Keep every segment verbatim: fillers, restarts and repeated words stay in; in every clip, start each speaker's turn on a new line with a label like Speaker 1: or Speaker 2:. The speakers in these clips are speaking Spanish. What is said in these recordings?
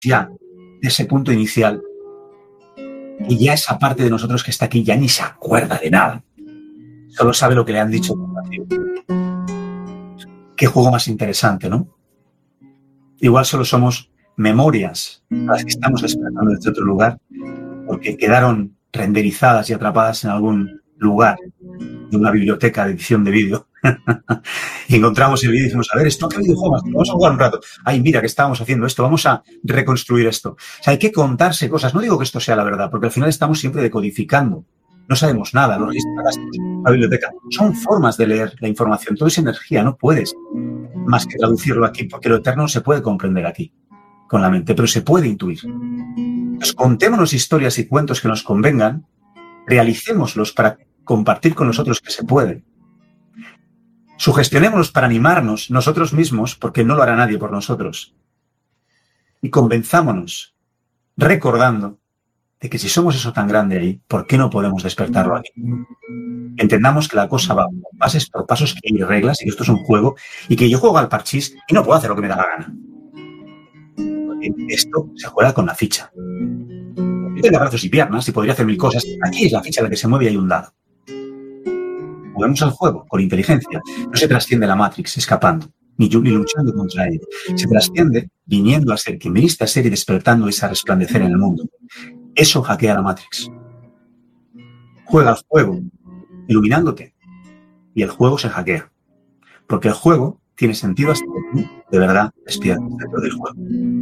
Speaker 1: ya de ese punto inicial y ya esa parte de nosotros que está aquí ya ni se acuerda de nada. Solo sabe lo que le han dicho. Qué juego más interesante, ¿no? Igual solo somos memorias a las que estamos despertando desde otro lugar porque quedaron renderizadas y atrapadas en algún lugar de una biblioteca de edición de vídeo. Y encontramos el vídeo y decimos, a ver, ¿esto qué videojuego más? Vamos a jugar un rato. Ay, mira que estábamos haciendo esto, vamos a reconstruir esto. O sea, hay que contarse cosas. No digo que esto sea la verdad, porque al final estamos siempre decodificando. No sabemos nada, los registros, la biblioteca. Son formas de leer la información. Todo es energía, no puedes más que traducirlo aquí, porque lo eterno no se puede comprender aquí con la mente, pero se puede intuir. Entonces, contémonos historias y cuentos que nos convengan, realicémoslos para compartir con los otros que se puede. Sugestionémonos para animarnos nosotros mismos, porque no lo hará nadie por nosotros. Y convenzámonos, recordando de que si somos eso tan grande ahí, ¿por qué no podemos despertarlo aquí? Entendamos que la cosa va pasos por pasos, que hay reglas y que esto es un juego y que yo juego al parchís y no puedo hacer lo que me da la gana. Porque esto se juega con la ficha. Yo tengo brazos y piernas y podría hacer mil cosas. Aquí es la ficha la que se mueve y hay un dado. Movemos al juego con inteligencia. No se trasciende la Matrix escapando, ni, ni luchando contra ella. Se trasciende viniendo a ser quien viniste a ser y despertando esa resplandecer en el mundo. Eso hackea la Matrix. Juega al juego, iluminándote, y el juego se hackea. Porque el juego tiene sentido hasta que tú, de verdad, despiertas dentro del juego.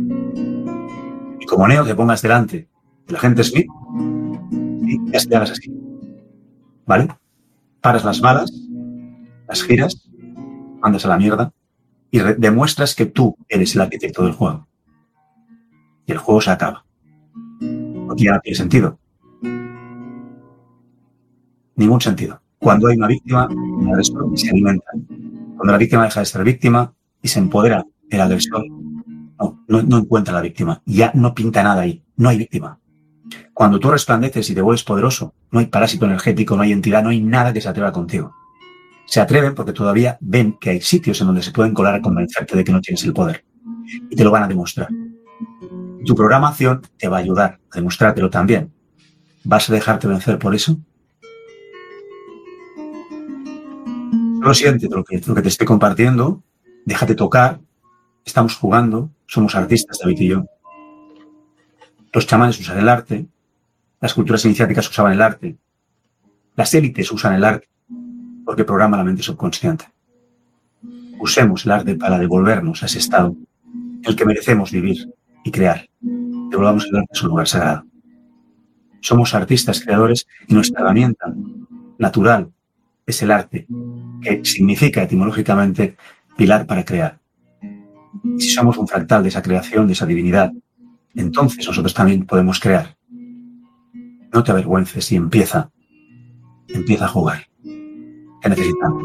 Speaker 1: Y como Neo te pongas delante del agente Smith y ya te hagas así. ¿Vale? Paras las balas, las giras, mandas a la mierda y demuestras que tú eres el arquitecto del juego. Y el juego se acaba. Porque ya no tiene sentido. Ningún sentido. Cuando hay una víctima, un agresor se alimenta. Cuando la víctima deja de ser víctima y se empodera el agresor, no, no, no encuentra a la víctima. Ya no pinta nada ahí. No hay víctima. Cuando tú resplandeces y te vuelves poderoso, no hay parásito energético, no hay entidad, no hay nada que se atreva contigo. Se atreven porque todavía ven que hay sitios en donde se pueden colar a convencerte de que no tienes el poder. Y te lo van a demostrar. Tu programación te va a ayudar a demostrártelo también. ¿Vas a dejarte vencer por eso? Solo siente lo que, lo que te estoy compartiendo. Déjate tocar. Estamos jugando. Somos artistas, David y yo. Los chamanes usan el arte. Las culturas iniciáticas usaban el arte. Las élites usan el arte porque programa la mente subconsciente. Usemos el arte para devolvernos a ese estado en el que merecemos vivir y crear. Devolvamos el arte a su lugar sagrado. Somos artistas creadores y nuestra herramienta natural es el arte, que significa etimológicamente pilar para crear. Y si somos un fractal de esa creación, de esa divinidad, entonces nosotros también podemos crear. No te avergüences y empieza, empieza a jugar. ¿Qué necesitamos?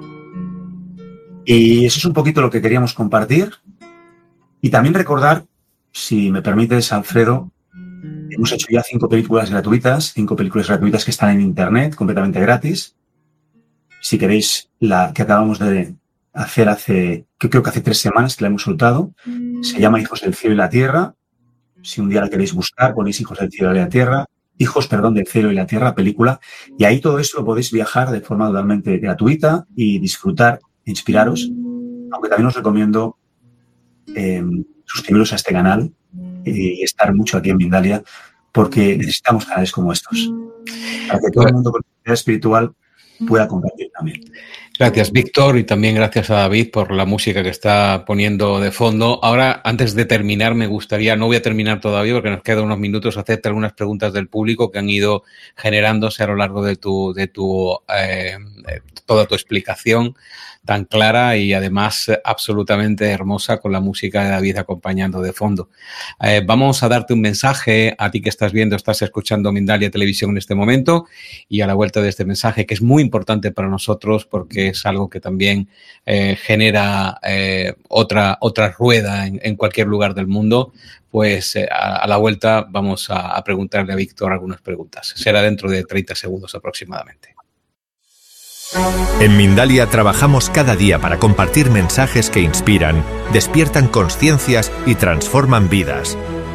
Speaker 1: Y eso es un poquito lo que queríamos compartir. Y también recordar, si me permites, Alfredo, hemos hecho ya cinco películas gratuitas, cinco películas gratuitas que están en internet, completamente gratis. Si queréis, la que acabamos de hacer hace, que creo que hace tres semanas que la hemos soltado, se llama Hijos del Cielo y la Tierra. Si un día la queréis buscar, ponéis Hijos del Cielo y la Tierra, Hijos, perdón, del Cielo y la Tierra, película, y ahí todo eso lo podéis viajar de forma totalmente gratuita y disfrutar, inspiraros, aunque también os recomiendo eh, suscribiros a este canal y estar mucho aquí en Mindalia, porque necesitamos canales como estos, para que todo el mundo con la espiritual pueda compartir también.
Speaker 2: Gracias, Víctor, y también gracias a David por la música que está poniendo de fondo. Ahora, antes de terminar, me gustaría, no voy a terminar todavía porque nos quedan unos minutos, hacerte algunas preguntas del público que han ido generándose a lo largo de tu, de tu eh, toda tu explicación tan clara y además absolutamente hermosa con la música de David acompañando de fondo. Eh, vamos a darte un mensaje a ti que estás viendo, estás escuchando Mindalia Televisión en este momento, y a la vuelta de este mensaje, que es muy importante para nosotros porque es algo que también eh, genera eh, otra, otra rueda en, en cualquier lugar del mundo, pues eh, a, a la vuelta vamos a, a preguntarle a Víctor algunas preguntas. Será dentro de treinta segundos aproximadamente.
Speaker 3: En Mindalia trabajamos cada día para compartir mensajes que inspiran, despiertan conciencias y transforman vidas.